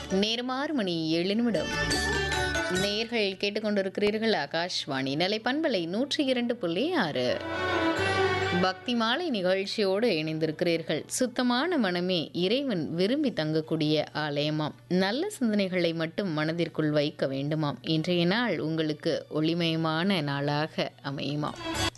நேரம் 6:07. நேயர்கள் கேட்டுக்கொண்டிருக்கிறீர்கள் ஆகாஷ்வாணி நிலை பண்பலை 102.6 பக்தி மாலை நிகழ்ச்சியோடு இணைந்திருக்கிறீர்கள். சுத்தமான மனமே இறைவன் விரும்பி தங்கக்கூடிய ஆலயமாம். நல்ல சிந்தனைகளை மட்டும் மனதிற்குள் வைக்க வேண்டுமாம். இன்றைய நாள் உங்களுக்கு ஒளிமயமான நாளாக அமையுமாம்.